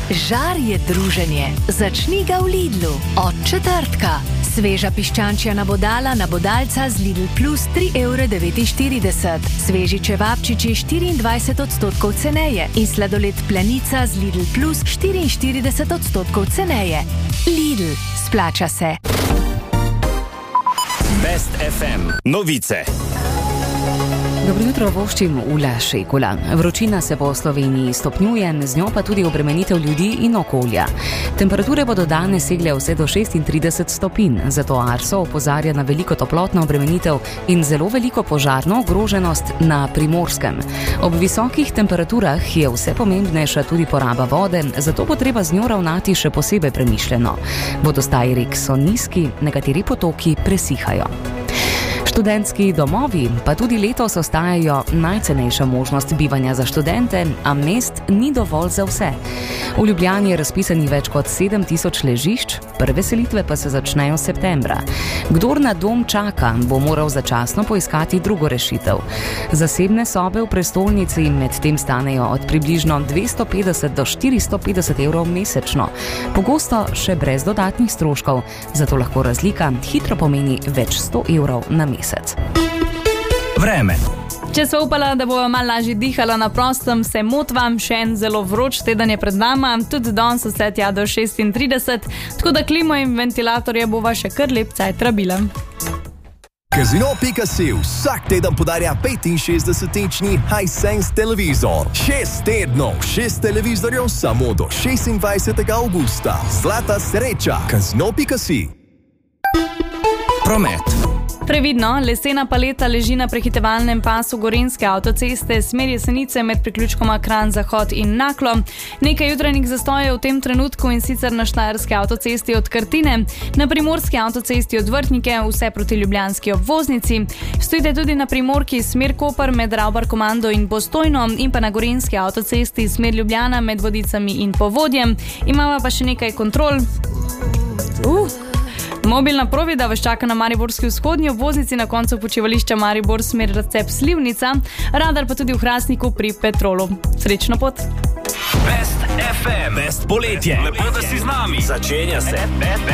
Žar je druženje. Začni ga v Lidlu. Od četrtka. Sveža piščančja nabodala nabodalca z Lidl Plus 3,49 €. Sveži čevapčiči 24% ceneje in sladoled Planica z Lidl Plus 44% ceneje. Lidl, splača se. Best FM. Novice. Dobro jutro, voščim Ula Šekula. Vročina se po Sloveniji stopnjuje, z njo pa tudi obremenitev ljudi in okolja. Temperature bodo danes segle vse do 36 stopinj, zato Arso opozarja na veliko toplotno obremenitev in zelo veliko požarno ogroženost na Primorskem. Ob visokih temperaturah je vse pomembnejša tudi poraba vode, zato bo treba z njo ravnati še posebej premišljeno. Vodostaji rek so nizki, nekateri potoki presihajo. Študentski domovi pa tudi letos ostajajo najcenejša možnost bivanja za študente, a mest ni dovolj za vse. V Ljubljani je razpisanih več kot 7000 ležišč, prve selitve pa se začnejo septembra. Kdor na dom čaka, bo moral začasno poiskati drugo rešitev. Zasebne sobe v prestolnici medtem stanejo od približno 250 do 450 € mesečno, pogosto še brez dodatnih stroškov, zato lahko razlika hitro pomeni več 100 € na mesec. Vreme. Če so upala, da bo malo lažje dihala na prostem, se motvam, še en zelo vroč teden je pred nama, tudi danes vse tja do 36, tako da klimo in ventilatorje bova še kar lep cajt rabila. Casino.si vsak teden podarja 65-inčni Hisense televizor. 6 tednov, 6 televizorjev samo do 26. avgusta. Zlata sreča. Casino.si. Promet. Previdno, lesena paleta leži na prehitevalnem pasu Gorenjske avtoceste, smer Jesenice med priključkoma Kranj Zahod in Naklo. Nekaj jutranjih zastojev v tem trenutku in sicer na Štajerski avtocesti od Krtine, na Primorski avtocesti od Vrhnike, vse proti ljubljanski obvoznici. Stojite tudi na Primorki smer Koper med Ravbar Komando in Postojno in pa na Gorenjski avtocesti smer Ljubljana med Vodicami in Povodjem. Imamo pa še nekaj kontrol. Mobilna provida vas čaka na Mariborski vzhodnji obvoznici na koncu počivališča Maribor smer Razcep Slivnica, radar pa tudi v Hrastniku pri Petrolu. Srečno pot! Best FM. Best poletje. Lepo, da si z nami. Začenja se.